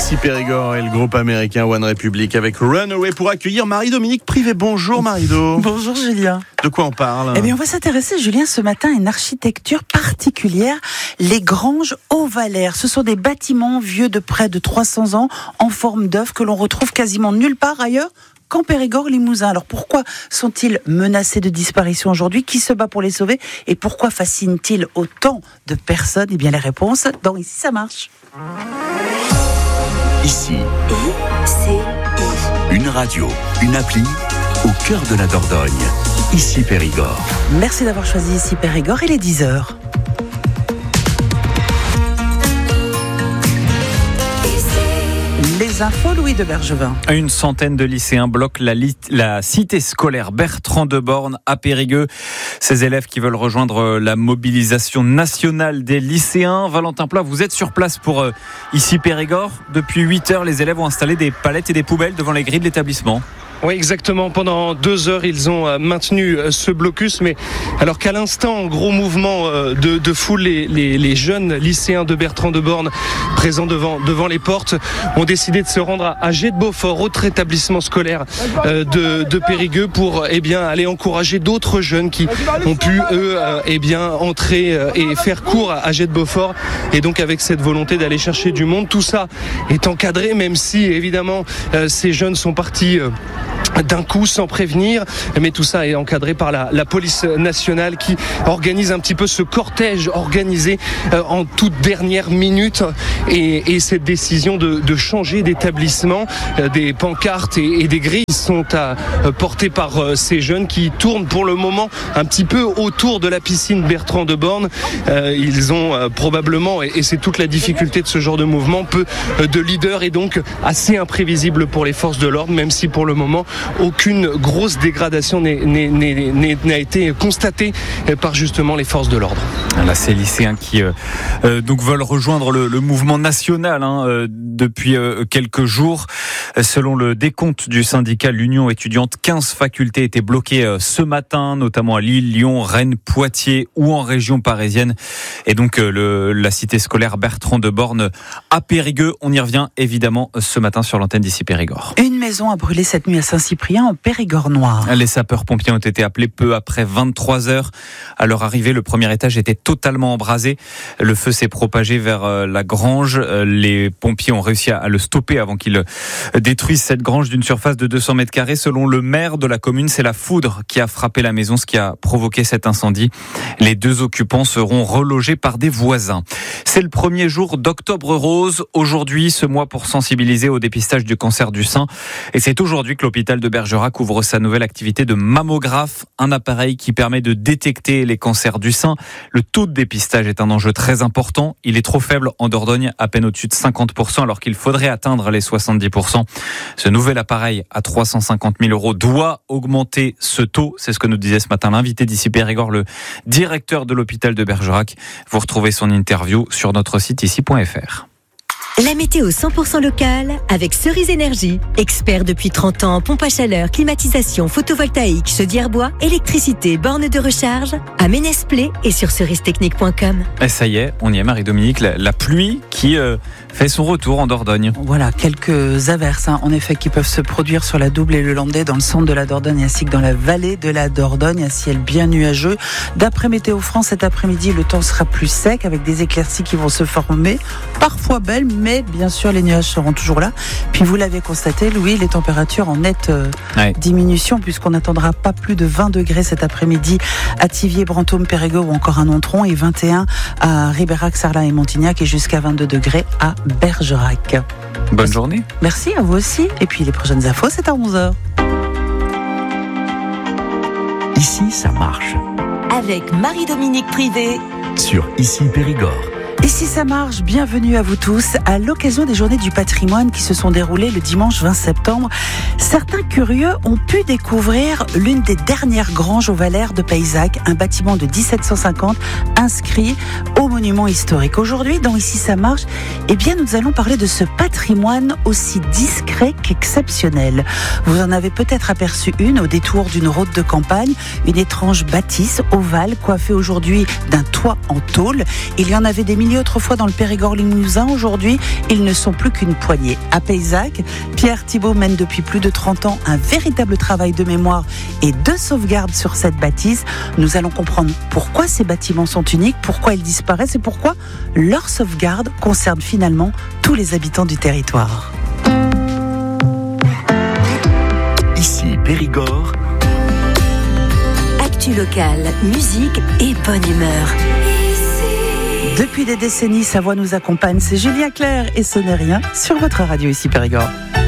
Ici Périgord et le groupe américain One Republic avec Runaway pour accueillir Marie-Dominique Privé. Bonjour Marie-Do. Bonjour Julien. De quoi on parle ? Eh bien, on va s'intéresser, Julien, ce matin à une architecture particulière, les granges ovalaires. Ce sont des bâtiments vieux de près de 300 ans en forme d'œuf que l'on retrouve quasiment nulle part ailleurs qu'en Périgord-Limousin. Alors pourquoi sont-ils menacés de disparition aujourd'hui ? Qui se bat pour les sauver ? Et pourquoi fascinent-ils autant de personnes ? Eh bien, les réponses dans Ici ça marche. Ici, une radio, une appli au cœur de la Dordogne. Ici Périgord. Merci d'avoir choisi Ici Périgord, il est 10h. Les infos, Louis de Bergevin. Une centaine de lycéens bloquent la cité scolaire Bertrand de Born à Périgueux. Ces élèves qui veulent rejoindre la mobilisation nationale des lycéens. Valentin Plat, vous êtes sur place pour Ici Périgord. Depuis 8h, les élèves ont installé des palettes et des poubelles devant les grilles de l'établissement. Oui, exactement. Pendant 2 heures, ils ont maintenu ce blocus. Mais alors qu'à l'instant, gros mouvement de foule, les jeunes lycéens de Bertrand de Born présents devant les portes ont décidé de se rendre à Jet-de-Beaufort, autre établissement scolaire de Périgueux, pour aller encourager d'autres jeunes qui ont pu entrer et faire cours à Jet-de-Beaufort. Et donc avec cette volonté d'aller chercher du monde, tout ça est encadré, même si évidemment ces jeunes sont partis d'un coup sans prévenir, mais tout ça est encadré par la police nationale qui organise un petit peu ce cortège organisé en toute dernière minute, et cette décision de changer d'établissement, des pancartes et des grilles sont portées par ces jeunes qui tournent pour le moment un petit peu autour de la piscine Bertrand de Born. Ils ont probablement, et c'est toute la difficulté de ce genre de mouvement, peu de leaders et donc assez imprévisible pour les forces de l'ordre, même si pour le moment aucune grosse dégradation n'a été constatée par justement les forces de l'ordre. Là, ces lycéens qui donc veulent rejoindre le mouvement national depuis quelques jours. Selon le décompte du syndicat L'Union étudiante, 15 facultés étaient bloquées ce matin, notamment à Lille, Lyon, Rennes, Poitiers ou en région parisienne. Et donc la cité scolaire Bertrand de Born à Périgueux. On y revient évidemment ce matin sur l'antenne d'Ici Périgord. Une maison a brûlé cette nuit à Saint-Cyprien en Périgord noir. Les sapeurs-pompiers ont été appelés peu après 23h. À leur arrivée, le premier étage était totalement embrasé. Le feu s'est propagé vers la grange. Les pompiers ont réussi à le stopper avant qu'il détruise cette grange d'une surface de 200 mètres carrés. Selon le maire de la commune, c'est la foudre qui a frappé la maison, ce qui a provoqué cet incendie. Les 2 occupants seront relogés par des voisins. C'est le premier jour d'Octobre Rose. Aujourd'hui, ce mois pour sensibiliser au dépistage du cancer du sein. Et c'est aujourd'hui que l'hôpital de Bergerac ouvre sa nouvelle activité de mammographe, un appareil qui permet de détecter les cancers du sein. Le taux de dépistage est un enjeu très important. Il est trop faible en Dordogne, à peine au-dessus de 50%, alors qu'il faudrait atteindre les 70%. Ce nouvel appareil à 350 000 € doit augmenter ce taux. C'est ce que nous disait ce matin l'invité d'Ici Périgord, le directeur de l'hôpital de Bergerac. Vous retrouvez son interview sur notre site ici.fr. La météo 100% locale avec Cerise Énergie. Expert depuis 30 ans en pompe à chaleur, climatisation, photovoltaïque, chaudière bois, électricité, borne de recharge. À Ménès-Plé et sur cerise-technique.com. Et ça y est, on y est Marie-Dominique, la pluie qui fait son retour en Dordogne. Voilà, quelques averses en effet qui peuvent se produire sur la Double et le Landais dans le centre de la Dordogne ainsi que dans la vallée de la Dordogne, un ciel bien nuageux. D'après Météo France, cet après-midi, le temps sera plus sec avec des éclaircies qui vont se former, parfois belles, mais bien sûr les nuages seront toujours là. Puis vous l'avez constaté, Louis, les températures en nette diminution puisqu'on n'attendra pas plus de 20 degrés cet après-midi à Thiviers, Brantôme, Périgueux ou encore à Nontron, et 21 à Ribérac, Sarlat et Montignac, et jusqu'à 22 degrés à Bergerac. Bonne journée. Merci à vous aussi. Et puis les prochaines infos, c'est à 11h. Ici, ça marche. Avec Marie-Dominique Privé Sur Ici Périgord. Ici ça marche, bienvenue à vous tous. À l'occasion des Journées du patrimoine qui se sont déroulées le dimanche 20 septembre, certains curieux ont pu découvrir l'une des dernières granges ovalaires de Paysac, un bâtiment de 1750 inscrit au monument monuments historiques. Aujourd'hui, dans Ici ça marche, eh bien, nous allons parler de ce patrimoine aussi discret qu'exceptionnel. Vous en avez peut-être aperçu une au détour d'une route de campagne, une étrange bâtisse ovale coiffée aujourd'hui d'un toit en tôle. Il y en avait des milliers autrefois dans le Périgord limousin. Aujourd'hui, ils ne sont plus qu'une poignée. À Payzac, Pierre Thibault mène depuis plus de 30 ans un véritable travail de mémoire et de sauvegarde sur cette bâtisse. Nous allons comprendre pourquoi ces bâtiments sont uniques, pourquoi ils disparaissent et pourquoi leur sauvegarde concerne finalement tous les habitants du territoire. Ici Périgord. Actu locale, musique et bonne humeur. Depuis des décennies, sa voix nous accompagne. C'est Julien Clerc et ce n'est rien sur votre radio Ici Périgord.